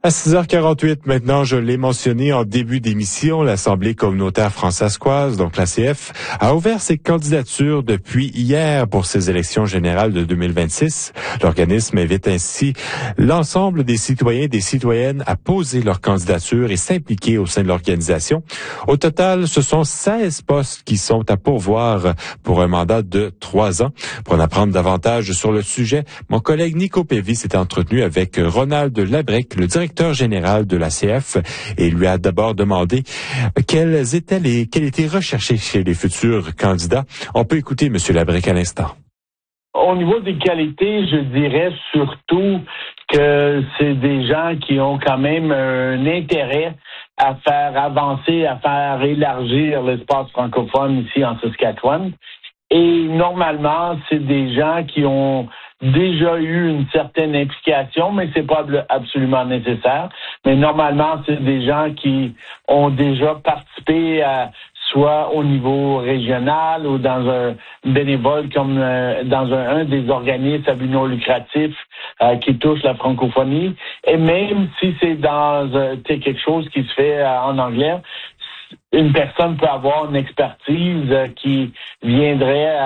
À 6h48 maintenant, je l'ai mentionné en début d'émission, l'Assemblée communautaire françaiscoise, donc l'ACF, a ouvert ses candidatures depuis hier pour ses élections générales de 2026. L'organisme invite ainsi l'ensemble des citoyens et des citoyennes à poser leur candidature et s'impliquer au sein de l'organisation. Au total, ce sont 16 postes qui sont à pourvoir pour un mandat de 3 ans. Pour en apprendre davantage sur le sujet, mon collègue Nico Pévy s'est entretenu avec Ronald Labrec, le directeur général de l'ACF, et lui a d'abord demandé quels étaient recherchés chez les futurs candidats. On peut écouter M. Labrec à l'instant. Au niveau des qualités, je dirais surtout que c'est des gens qui ont quand même un intérêt à faire avancer, à faire élargir l'espace francophone ici en Saskatchewan. Et normalement, c'est des gens qui ont déjà eu une certaine implication, mais c'est pas absolument nécessaire. Mais normalement, c'est des gens qui ont déjà participé soit au niveau régional ou dans un bénévole comme dans un des organismes à but non lucratif qui touche la francophonie. Et même si c'est dans quelque chose qui se fait en anglais, une personne peut avoir une expertise qui viendrait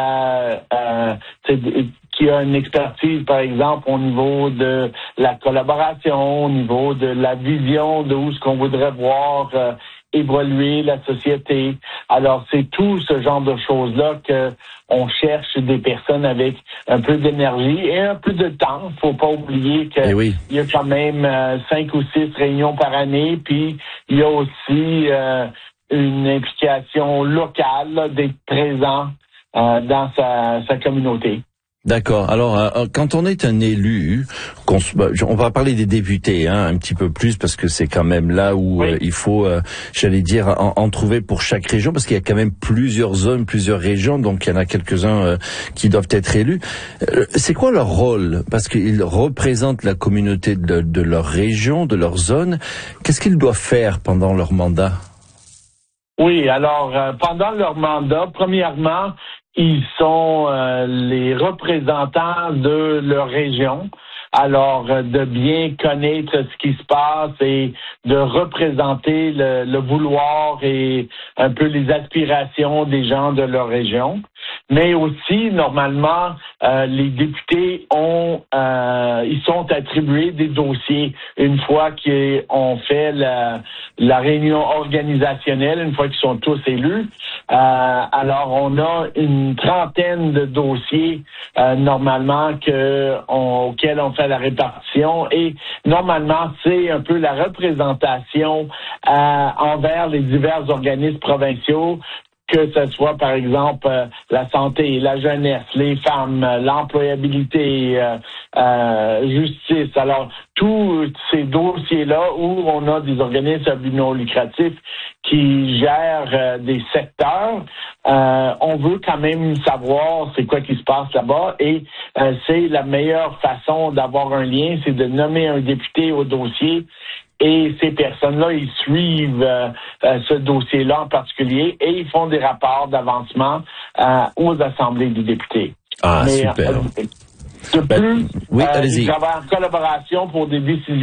qui a une expertise, par exemple, au niveau de la collaboration, au niveau de la vision de où ce qu'on voudrait voir évoluer la société. Alors, c'est tout ce genre de choses-là que on cherche des personnes avec un peu d'énergie et un peu de temps. Faut pas oublier que il y a quand même 5 ou 6 réunions par année, puis il y a aussi une implication locale, là, d'être présent dans sa communauté. D'accord. Alors, quand on est un élu, on va parler des députés un petit peu plus, parce que c'est quand même là où il faut, j'allais dire, en trouver pour chaque région, parce qu'il y a quand même plusieurs zones, plusieurs régions, donc il y en a quelques-uns qui doivent être élus. C'est quoi leur rôle? Parce qu'ils représentent la communauté de leur région, de leur zone. Qu'est-ce qu'ils doivent faire pendant leur mandat? Oui, alors, pendant leur mandat, premièrement, ils sont les représentants de leur région. Alors, de bien connaître ce qui se passe et de représenter le vouloir et un peu les aspirations des gens de leur région. Mais aussi, normalement, les députés ils sont attribués des dossiers une fois qu'ils ont fait la réunion organisationnelle, une fois qu'ils sont tous élus. Alors, on a une trentaine de dossiers normalement auxquels on fait la répartition, et normalement, c'est un peu la représentation envers les divers organismes provinciaux, que ce soit, par exemple, la santé, la jeunesse, les femmes, l'employabilité, justice. Alors, tous ces dossiers-là où on a des organismes à but non lucratif qui gèrent des secteurs, on veut quand même savoir c'est quoi qui se passe là-bas, et c'est la meilleure façon d'avoir un lien, c'est de nommer un député au dossier. Et ces personnes-là, ils suivent ce dossier-là en particulier, et ils font des rapports d'avancement aux assemblées des députés. Ah, super. De plus, allez-y. ils travaillent en collaboration pour des décisions